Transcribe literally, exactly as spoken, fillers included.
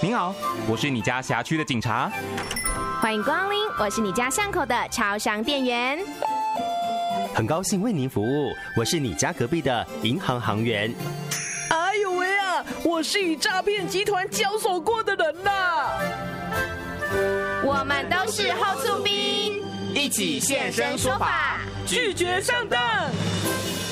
您好，我是你家辖区的警察。 欢迎光临，我是你家巷口的超商店员。 很高兴为您服务，我是你家隔壁的银行行员。 哎呦喂啊，我是与诈骗集团交手过的人呐。 我们都是后醋兵， 一起现身说法， 拒绝上当。